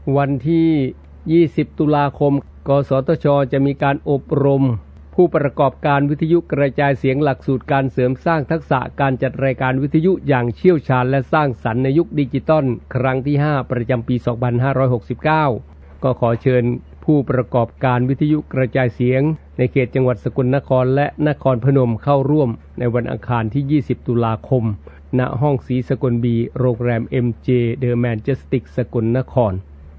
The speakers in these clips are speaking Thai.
วันที่20ตุลาคมกสทช.จะมีการอบรมผู้ประกอบการวิทยุกระจายเสียงหลักสูตรการเสริมสร้างทักษะการจัดรายการวิทยุอย่างเชี่ยวชาญและสร้างสรรค์ในยุคดิจิตอลครั้งที่5ประจำปี 2569 ก็ขอเชิญผู้ประกอบการวิทยุกระจายเสียงในเขตจังหวัดสกลนครและนครพนมเข้าร่วมในวันอังคารที่20ตุลาคมณห้องศรีสกลบีโรงแรม MJ The Majestic สกลนคร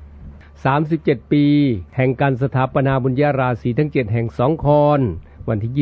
37 ปีแห่งการสถาปนาบุญญาราศีทั้ง7แห่ง2คอนวันที่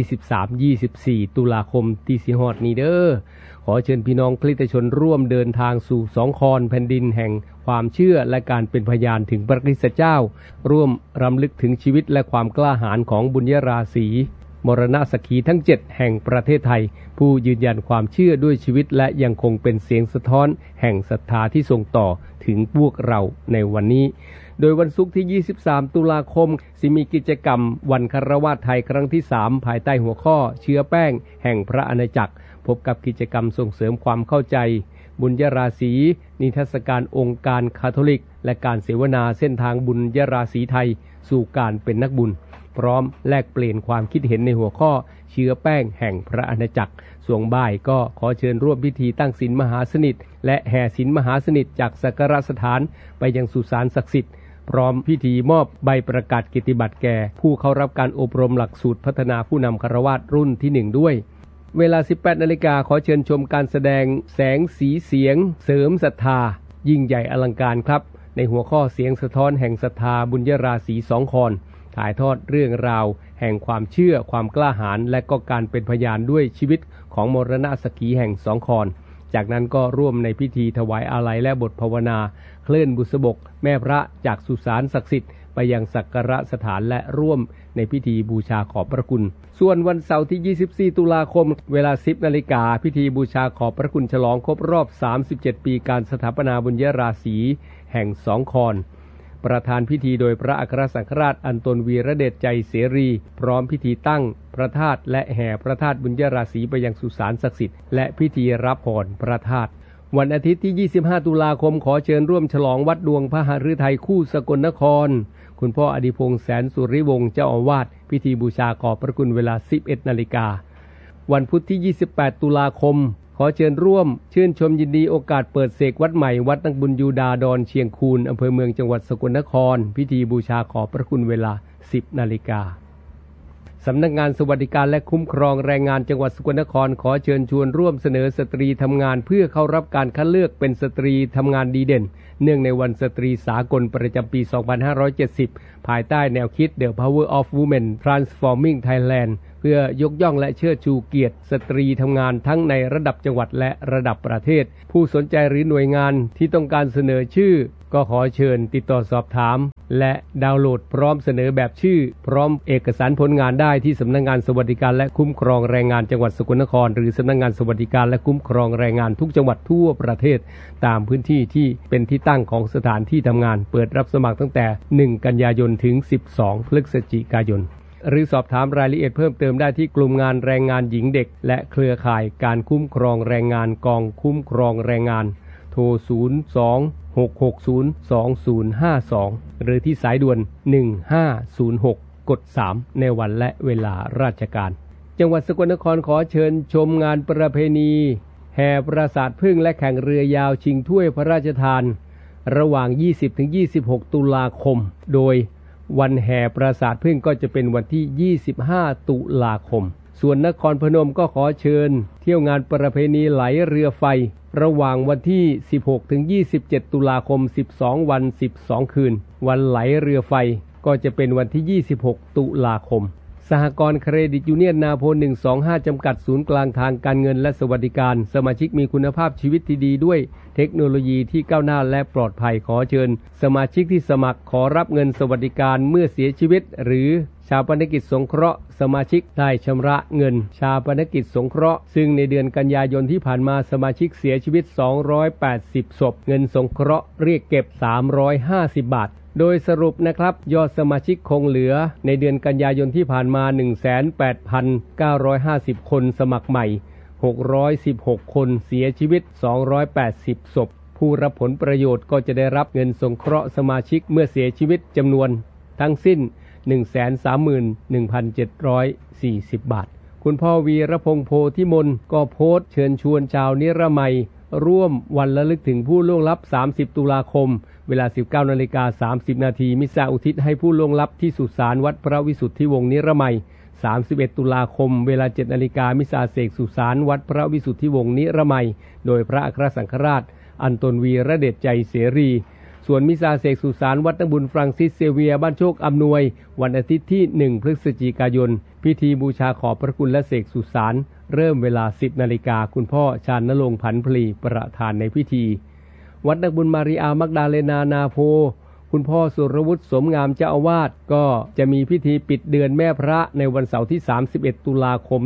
23-24 ตุลาคมที่สิฮอดนี้เด้อขอเชิญพี่น้องคริสตชนร่วมเดินทางสู่2คอนแผ่นดินแห่งความเชื่อและการเป็นพยานถึงพระคริสตเจ้าร่วมรำลึกถึงชีวิตและความกล้าหาญของบุญญาราศีมรณสักขีทั้ง7แห่งประเทศไทยผู้ยืนยันความเชื่อด้วยชีวิตและยังคงเป็นเสียงสะท้อนแห่งศรัทธาที่ส่งต่อถึงพวกเราในวันนี้โดยวันศุกร์ที่23ตุลาคมสิมีกิจกรรมวันคารวะไทยครั้งที่3ภายใต้หัวข้อเชื้อแป้งแห่งพระอาณาจักรพบกับกิจกรรมส่งเสริมความเข้าใจบุญญาราศีนิทรรศการองค์การคาทอลิกและการเสวนาเส้นทางบุญญาราศีไทยสู่การเป็นนักบุญพร้อมแลกเปลี่ยนความคิดเห็นในหัวข้อเชื้อแป้งแห่งพระอาณาจักรส่วงบ่ายก็ขอเชิญร่วมพิธีตั้งศีลมหาสนิทและแห่ศีลมหาสนิทจากสักการะสถานไปยังสุสานศักดิ์สิทธิ์พร้อมพิธีมอบใบประกาศกิตติบัตรแก่ผู้เข้ารับการอบรมหลักสูตรพัฒนาผู้นำคฤหัสถ์รุ่นที่1ด้วยเวลา 18 นาฬิกาขอเชิญชมการแสดงแสงสีเสียงเสริมศรัทธายิ่งใหญ่อลังการครับในหัวข้อเสียงสะท้อนแห่งศรัทธาบุญญาราศี2คอนถ่ายทอดเรื่องราวแห่งความเชื่อความกล้าหาญและก็การเป็นพยานด้วยชีวิตของมรณสักขีแห่ง2คอนจากนั้นก็ร่วมในพิธีถวายอาลัยและบทภาวนาเคลื่อนบุษบกแม่พระจากสุสานศักดิ์สิทธิ์ไปยังสักการะสถานและร่วมในพิธีบูชาขอบพระคุณส่วนวันเสาร์ที่24ตุลาคมเวลา 10 นาฬิกาพิธีบูชาขอบพระคุณฉลองครบรอบ37ปีการสถาปนาบุญญาราศีแห่ง2คอนประธานพิธีโดยพระอัครสังฆราชอันตนวีระเดชใจเสรีพร้อมพิธีตั้งพระธาตุและแห่พระธาตุบุญญาราศีไปยังสุสานศักดิ์สิทธิ์และพิธีรับพรพระธาตุวันอาทิตย์ที่25ตุลาคมขอเชิญร่วมฉลองวัดดวงพระหฤทัยคู่สกลนครคุณพ่ออดิพงษ์แสนสุริวงศ์เจ้าอาวาสพิธีบูชาขอบพระคุณเวลา 11 นาฬิกาวันพุธที่28ตุลาคมขอเชิญร่วมชื่นชมยินดีโอกาสเปิดเสกวัดใหม่วัดนักบุญยูดาดอนเชียงคูนอำเภอเมืองจังหวัดสกลนครพิธีบูชาขอบพระคุณเวลา 10 นาฬิกาสำนักงานสวัสดิการและคุ้มครองแรงงานจังหวัดสกลนครขอเชิญชวนร่วมเสนอสตรีทำงานเพื่อเข้ารับการคัดเลือกเป็นสตรีทำงานดีเด่นเนื่องในวันสตรีสากลประจำปี 2570 ภายใต้แนวคิด The Power of Women Transforming Thailand เพื่อยกย่องและเชิดชูเกียรติสตรีทำงานทั้งในระดับจังหวัดและระดับประเทศผู้สนใจหรือหน่วยงานที่ต้องการเสนอชื่อก็ขอเชิญติดต่อสอบถามและดาวน์โหลดพร้อมเสนอแบบชื่อพร้อมเอกสารผลงานได้ที่สำนักงานสวัสดิการและคุ้มครองแรงงานจังหวัดสกลนครหรือสำนักงานสวัสดิการและคุ้มครองแรงงานทุกจังหวัดทั่วประเทศตามพื้นที่ที่เป็นที่ตั้งของสถานที่ทำงานเปิดรับสมัครตั้งแต่1กันยายนถึง12พฤศจิกายนหรือสอบถามรายละเอียดเพิ่มเติมได้ที่กลุ่มงานแรงงานหญิงเด็กและเครือข่ายการคุ้มครองแรงงานกองคุ้มครองแรงงานโทร02-660-2052หรือที่สายด่วน1506กด3ในวันและเวลาราชการจังหวัดสกลนครขอเชิญชมงานประเพณีแห่ปราสาทผึ้งและแข่งเรือยาวชิงถ้วยพระราชทานระหว่าง 20-26 ตุลาคมโดยวันแห่ปราสาทผึ้งก็จะเป็นวันที่25ตุลาคมส่วนนครพนมก็ขอเชิญเที่ยวงานประเพณีไหลเรือไฟระหว่างวันที่ 16-27 ตุลาคม12วัน12คืนวันไหลเรือไฟก็จะเป็นวันที่26ตุลาคมสหกรณ์เครดิตยูเนียนนาโพ125จำกัดศูนย์กลางทางการเงินและสวัสดิการสมาชิกมีคุณภาพชีวิตที่ดีด้วยเทคโนโลยีที่ก้าวหน้าและปลอดภัยขอเชิญสมาชิกที่สมัครขอรับเงินสวัสดิการเมื่อเสียชีวิตหรือชาปนกิจสงเคราะห์สมาชิกได้ชำระเงินชาปนกิจสงเคราะห์ซึ่งในเดือนกันยายนที่ผ่านมาสมาชิกเสียชีวิต280ศพเงินสงเคราะห์เรียกเก็บ350 บาทโดยสรุปนะครับยอดสมาชิกคงเหลือในเดือนกันยายนที่ผ่านมา 18,950 คนสมัครใหม่616คนเสียชีวิต280ศพผผู้รับผลประโยชน์ก็จะได้รับเงินสงเคราะห์สมาชิกเมื่อเสียชีวิตจำนวนทั้งสิ้น 131,740 บาทคุณพ่อวีรพงษ์โพธิมนก็โพสต์เชิญชวนชาวนิรมัยร่วมวันระลึกถึงผู้ล่วงลับ30ตุลาคมเวลา 19:30 น.มิสซาอุทิศให้ผู้ล่วงลับที่สุสานวัดพระวิสุทธิวงศ์นิรมัย31ตุลาคมเวลา 7 นาฬิกามิสซาเสกสุสานวัดพระวิสุทธิวงศ์นิรมัยโดยพระอัครสังฆราชอันตนวีระเดชใจเสรีส่วนมิสซาเสกสุสานวัดนักบุญฟรังซิสเซเวียบ้านโชคอำนวยวันอาทิตย์ที่1พฤศจิกายนพิธีบูชาขอบพระคุณและเสกสุสานเริ่มเวลา 10 นาฬิกาคุณพ่อชาญณรงค์ผันพลีประธานในพิธีวัดนักบุญมาริอามักดาเลนานาโพคุณพ่อสุรวุฒิสมงามเจ้าอาวาสก็จะมีพิธีปิดเดือนแม่พระในวันเสาร์ที่31ตุลาคม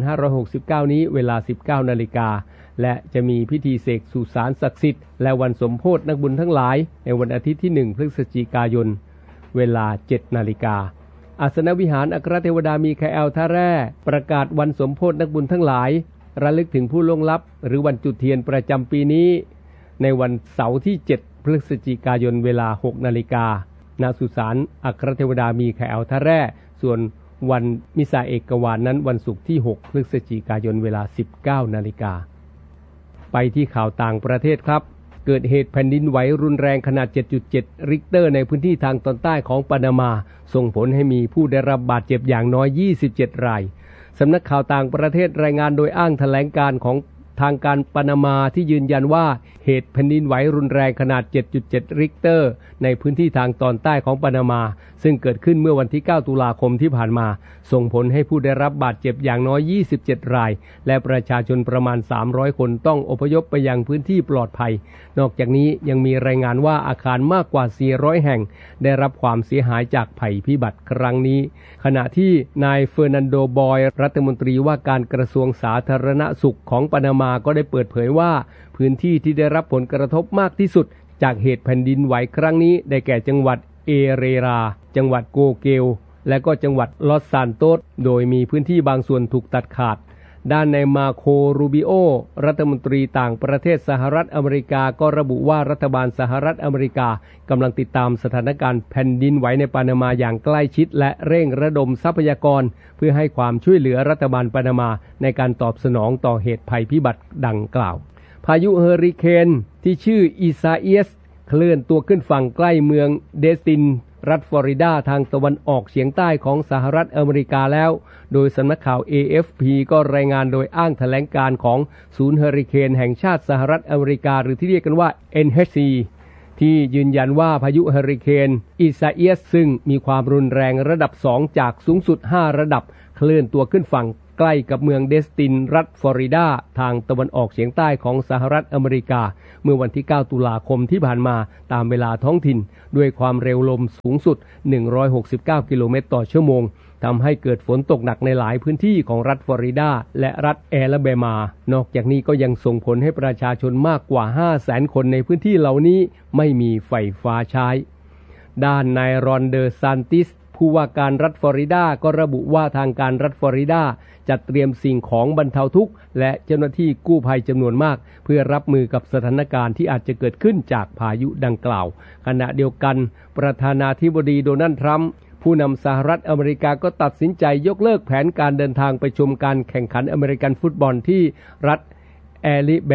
2569นี้เวลา 19 นาฬิกาและจะมีพิธีเสกสุสานศักดิ์สิทธิ์และวันสมโภชนักบุญทั้งหลายในวันอาทิตย์ที่1พฤศจิกายนเวลา 7 นาฬิกาอาสนวิหารอัครเทวดามีคาเอลท่าแร่ประกาศวันสมโภชนักบุญทั้งหลายระลึกถึงผู้ล่วงลับหรือวันจุดเทียนประจำปีนี้ในวันเสาร์ที่7พฤศจิกายนเวลา 6 นาฬิกาณสุสานอัครเทวดามีคาเอลท่าแร่ส่วนวันมิซาเอกวานนั้นวันศุกร์ที่6พฤศจิกายนเวลา 19 นาฬิกาไปที่ข่าวต่างประเทศครับเกิดเหตุแผ่นดินไหวรุนแรงขนาด 7.7 ริกเตอร์ในพื้นที่ทางตอนใต้ของปานามาส่งผลให้มีผู้ได้รับบาดเจ็บอย่างน้อย27รายสำนักข่าวต่างประเทศรายงานโดยอ้างแถลงการของทางการปานามาที่ยืนยันว่าเหตุแผ่นดินไหวรุนแรงขนาด 7.7 ริกเตอร์ในพื้นที่ทางตอนใต้ของปานามาซึ่งเกิดขึ้นเมื่อวันที่ 9 ตุลาคมที่ผ่านมาส่งผลให้ผู้ได้รับบาดเจ็บอย่างน้อย27รายและประชาชนประมาณ300คนต้องอพยพไปยังพื้นที่ปลอดภัยนอกจากนี้ยังมีรายงานว่าอาคารมากกว่า400แห่งได้รับความเสียหายจากภัยพิบัติครั้งนี้ขณะที่นายเฟอร์นันโดบอยรัฐมนตรีว่าการกระทรวงสาธารณสุขของปานามาก็ได้เปิดเผยว่าพื้นที่ที่ได้รับผลกระทบมากที่สุดจากเหตุแผ่นดินไหวครั้งนี้ได้แก่จังหวัดเอเรราจังหวัดโกเกลและก็จังหวัดลอสซานโตสโดยมีพื้นที่บางส่วนถูกตัดขาดด้านในมาโครูบิโอรัฐมนตรีต่างประเทศสหรัฐอเมริกาก็ระบุว่ารัฐบาลสหรัฐอเมริกากำลังติดตามสถานการณ์แผ่นดินไหวในปานามาอย่างใกล้ชิดและเร่งระดมทรัพยากรเพื่อให้ความช่วยเหลือรัฐบาลปานามาในการตอบสนองต่อเหตุภัยพิบัติดังกล่าวพายุเฮอริเคนที่ชื่ออิซาเอียสเคลื่อนตัวขึ้นฝั่งใกล้เมืองเดสตินรัฐฟลอริดาทางตะวันออกเฉียงใต้ของสหรัฐอเมริกาแล้วโดยสำนักข่าว AFP ก็รายงานโดยอ้างแถลงการของศูนย์เฮอริเคนแห่งชาติสหรัฐอเมริกาหรือที่เรียกกันว่า NHC ที่ยืนยันว่าพายุเฮอริเคนอิซาเอียสซึ่งมีความรุนแรงระดับ2จากสูงสุด5ระดับเคลื่อนตัวขึ้นฝั่งใกล้กับเมืองเดสตินรัฐฟลอริดาทางตะวันออกเฉียงใต้ของสหรัฐอเมริกาเมื่อวันที่ 9 ตุลาคมที่ผ่านมาตามเวลาท้องถิ่นด้วยความเร็วลมสูงสุด169กิโลเมตรต่อชั่วโมงทำให้เกิดฝนตกหนักในหลายพื้นที่ของรัฐฟลอริดาและรัฐแอลาบามานอกจากนี้ก็ยังส่งผลให้ประชาชนมากกว่า 500,000 คนในพื้นที่เหล่านี้ไม่มีไฟฟ้าใช้ด้านนายรอนเดอซานติสผู้ว่าการรัฐฟลอริดาก็ระบุว่าทางการรัฐฟลอริดาจัดเตรียมสิ่งของบรรเทาทุกข์และเจ้าหน้าที่กู้ภัยจำนวนมากเพื่อรับมือกับสถานการณ์ที่อาจจะเกิดขึ้นจากพายุดังกล่าวขณะเดียวกันประธานาธิบดีโดนัลด์ทรัมป์ผู้นำสหรัฐอเมริกาก็ตัดสินใจยกเลิกแผนการเดินทางไปชมการแข่งขันอเมริกันฟุตบอลที่รัฐแอลิแบ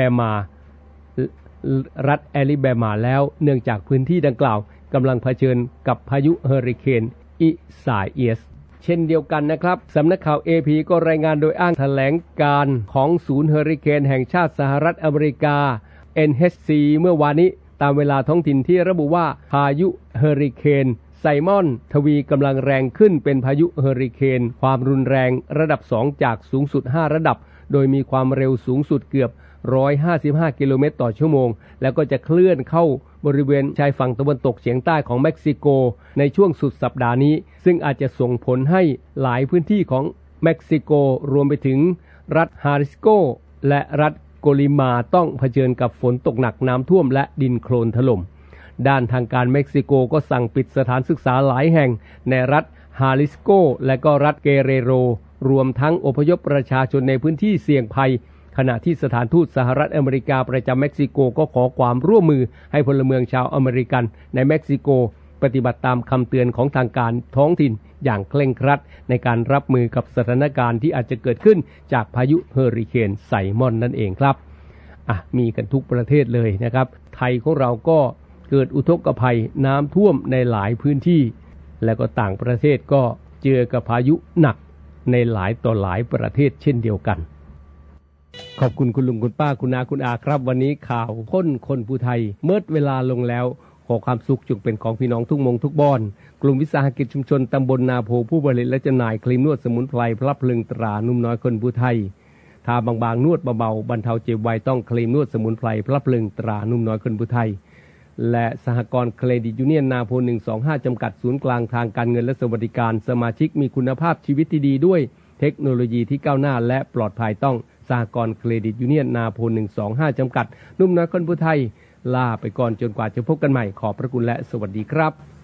มาแล้วเนื่องจากพื้นที่ดังกล่าวกำลังเผชิญกับพายุเฮอริเคนอิซาเอียสเช่นเดียวกันนะครับสำนักข่าว AP ก็รายงานโดยอ้างแถลงการของศูนย์เฮอริเคนแห่งชาติสหรัฐอเมริกา NHC เมื่อวานนี้ตามเวลาท้องถิ่นที่ระบุว่าพายุเฮอริเคนไซมอนทวีกำลังแรงขึ้นเป็นพายุเฮอริเคนความรุนแรงระดับ2จากสูงสุด5ระดับโดยมีความเร็วสูงสุดเกือบ155กิโลเมตรต่อชั่วโมงแล้วก็จะเคลื่อนเข้าบริเวณชายฝั่งตะวันตกเฉียงใต้ของเม็กซิโกในช่วงสุดสัปดาห์นี้ซึ่งอาจจะส่งผลให้หลายพื้นที่ของเม็กซิโกรวมไปถึงรัฐฮาริสโกและรัฐโกลิมาต้องเผชิญกับฝนตกหนักน้ำท่วมและดินโคลนถล่มด้านทางการเม็กซิโกก็สั่งปิดสถานศึกษาหลายแห่งในรัฐฮาริสโกและก็รัฐเกเรโรรวมทั้งอพยพประชาชนในพื้นที่เสี่ยงภัยขณะที่สถานทูตสหรัฐอเมริกาประจำเม็กซิโกก็ขอความร่วมมือให้พลเมืองชาวอเมริกันในเม็กซิโกปฏิบัติตามคำเตือนของทางการท้องถิ่นอย่างเคร่งครัดในการรับมือกับสถานการณ์ที่อาจจะเกิดขึ้นจากพายุเฮอริเคนไซมอนนั่นเองครับมีกันทุกประเทศเลยนะครับไทยของเราก็เกิดอุทกภัยน้ำท่วมในหลายพื้นที่แล้วก็ต่างประเทศก็เจอกับพายุหนักในหลายต่อหลายประเทศเช่นเดียวกันขอบคุณคุณลุงคุณป้าคุณอาคุณอาครับวันนี้ข่าวค้นคนผู้ไทยเมื่อเวลาลงแล้วขอความสุขจงเป็นของพี่น้องทุกมงทุกบ้านกลุ่มวิสาหกิจชุมชนตำบลนาโพผู้ผลิตและจำหน่ายครีมนวดสมุนไพรพลับพลึงตรานุ่มน้อยคนผู้ไทยทาบางๆนวดเบาๆบรรเทาเจ็บไวต้องครีมนวดสมุนไพรพลับพลึงตรานุ่มน้อยคนผู้ไทยและสหกรณ์เครดิตยูเนียนนาโพ125จำกัดศูนย์กลางทางการเงินและสวัสดิการสมาชิกมีคุณภาพชีวิตที่ดีด้วยเทคโนโลยีที่ก้าวหน้าและปลอดภัยต้องสหกรณ์เครดิตยูเนียนนาโพ125จำกัดนุ่มน้อยคนผู้ไทยลาไปก่อนจนกว่าจะพบกันใหม่ขอบพระคุณและสวัสดีครับ